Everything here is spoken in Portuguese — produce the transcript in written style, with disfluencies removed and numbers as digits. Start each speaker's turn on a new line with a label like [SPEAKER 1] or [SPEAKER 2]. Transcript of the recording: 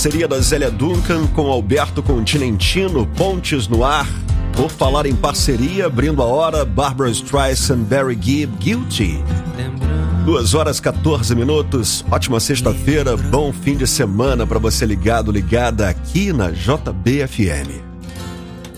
[SPEAKER 1] parceria da Zélia Duncan com Alberto Continentino, Pontes no Ar. Por falar em parceria, abrindo a hora, Barbra Streisand, Barry Gibb, Guilty. 2h14. Ótima sexta-feira, bom fim de semana para você ligado, ligada aqui na JBFM.